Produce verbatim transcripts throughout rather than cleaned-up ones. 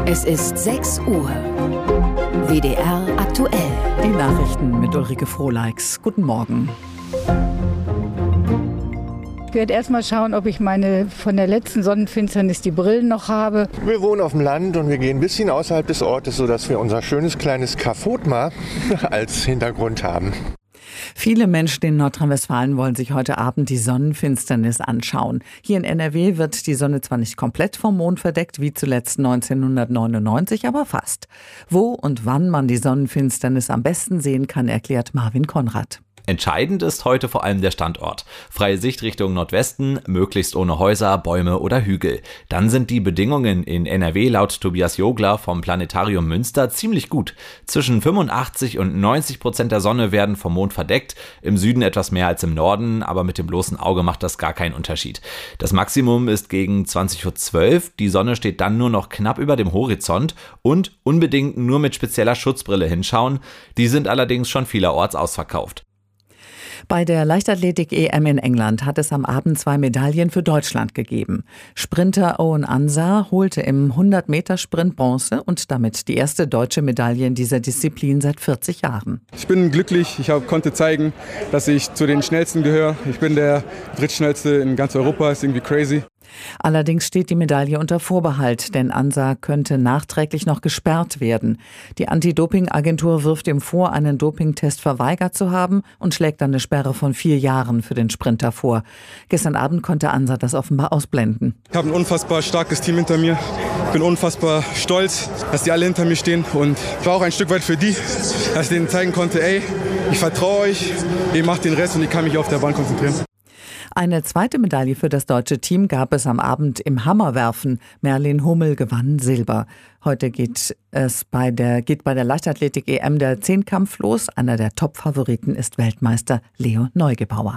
Es ist sechs Uhr. W D R aktuell. Die Nachrichten mit Ulrike Frohleix. Guten Morgen. Ich werde erst mal schauen, ob ich meine von der letzten Sonnenfinsternis die Brillen noch habe. Wir wohnen auf dem Land und wir gehen ein bisschen außerhalb des Ortes, sodass wir unser schönes kleines Kafotma als Hintergrund haben. Viele Menschen in Nordrhein-Westfalen wollen sich heute Abend die Sonnenfinsternis anschauen. Hier in N R W wird die Sonne zwar nicht komplett vom Mond verdeckt, wie zuletzt neunzehnhundertneunundneunzig, aber fast. Wo und wann man die Sonnenfinsternis am besten sehen kann, erklärt Marvin Konrad. Entscheidend ist heute vor allem der Standort. Freie Sicht Richtung Nordwesten, möglichst ohne Häuser, Bäume oder Hügel. Dann sind die Bedingungen in N R W laut Tobias Jogler vom Planetarium Münster ziemlich gut. Zwischen fünfundachtzig und neunzig Prozent der Sonne werden vom Mond verdeckt, im Süden etwas mehr als im Norden, aber mit dem bloßen Auge macht das gar keinen Unterschied. Das Maximum ist gegen zwanzig Uhr zwölf, die Sonne steht dann nur noch knapp über dem Horizont und unbedingt nur mit spezieller Schutzbrille hinschauen. Die sind allerdings schon vielerorts ausverkauft. Bei der Leichtathletik-E M in England hat es am Abend zwei Medaillen für Deutschland gegeben. Sprinter Owen Ansah holte im hundert-Meter-Sprint Bronze und damit die erste deutsche Medaille in dieser Disziplin seit vierzig Jahren. Ich bin glücklich, ich hab, konnte zeigen, dass ich zu den Schnellsten gehöre. Ich bin der drittschnellste in ganz Europa, ist irgendwie crazy. Allerdings steht die Medaille unter Vorbehalt, denn Ansah könnte nachträglich noch gesperrt werden. Die Anti-Doping-Agentur wirft ihm vor, einen Dopingtest verweigert zu haben und schlägt dann eine Sperre von vier Jahren für den Sprinter vor. Gestern Abend konnte Ansah das offenbar ausblenden. Ich habe ein unfassbar starkes Team hinter mir. Ich bin unfassbar stolz, dass die alle hinter mir stehen. Und ich war auch ein Stück weit für die, dass ich denen zeigen konnte, ey, ich vertraue euch, ihr macht den Rest und ich kann mich auf der Bahn konzentrieren. Eine zweite Medaille für das deutsche Team gab es am Abend im Hammerwerfen. Merlin Hummel gewann Silber. Heute geht es bei der, geht bei der Leichtathletik-E M der Zehnkampf los. Einer der Top-Favoriten ist Weltmeister Leo Neugebauer.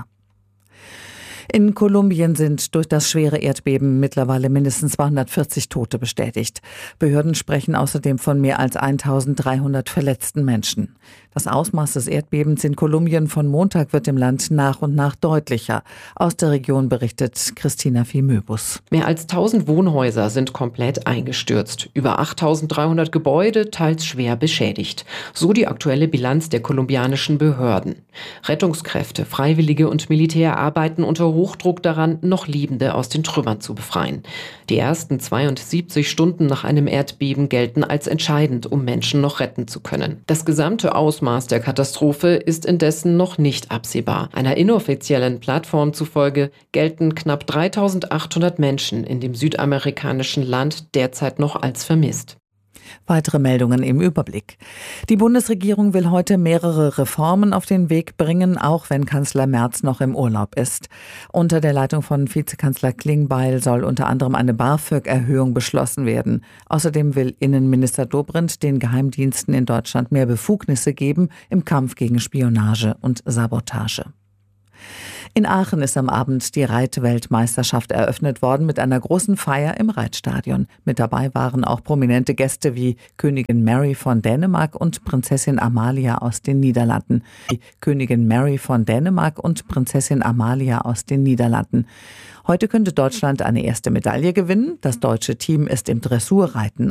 In Kolumbien sind durch das schwere Erdbeben mittlerweile mindestens zweihundertvierzig Tote bestätigt. Behörden sprechen außerdem von mehr als eintausenddreihundert verletzten Menschen. Das Ausmaß des Erdbebens in Kolumbien von Montag wird im Land nach und nach deutlicher. Aus der Region berichtet Christina Fimöbus. Mehr als tausend Wohnhäuser sind komplett eingestürzt. Über achttausenddreihundert Gebäude, teils schwer beschädigt. So die aktuelle Bilanz der kolumbianischen Behörden. Rettungskräfte, Freiwillige und Militär arbeiten unter Hochdruck daran, noch Lebende aus den Trümmern zu befreien. Die ersten zweiundsiebzig Stunden nach einem Erdbeben gelten als entscheidend, um Menschen noch retten zu können. Das gesamte Ausmaß der Katastrophe ist indessen noch nicht absehbar. Einer inoffiziellen Plattform zufolge gelten knapp dreitausendachthundert Menschen in dem südamerikanischen Land derzeit noch als vermisst. Weitere Meldungen im Überblick. Die Bundesregierung will heute mehrere Reformen auf den Weg bringen, auch wenn Kanzler Merz noch im Urlaub ist. Unter der Leitung von Vizekanzler Klingbeil soll unter anderem eine BAföG-Erhöhung beschlossen werden. Außerdem will Innenminister Dobrindt den Geheimdiensten in Deutschland mehr Befugnisse geben im Kampf gegen Spionage und Sabotage. In Aachen ist am Abend die Reitweltmeisterschaft eröffnet worden mit einer großen Feier im Reitstadion. Mit dabei waren auch prominente Gäste wie Königin Mary von Dänemark und Prinzessin Amalia aus den Niederlanden. Die Königin Mary von Dänemark und Prinzessin Amalia aus den Niederlanden. Heute könnte Deutschland eine erste Medaille gewinnen. Das deutsche Team ist im Dressurreiten